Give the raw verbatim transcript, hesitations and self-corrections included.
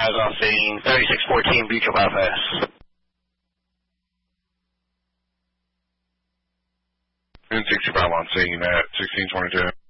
As off scene, thirty-six fourteen, mutual bypass. N sixty-five on scene at sixteen twenty-two.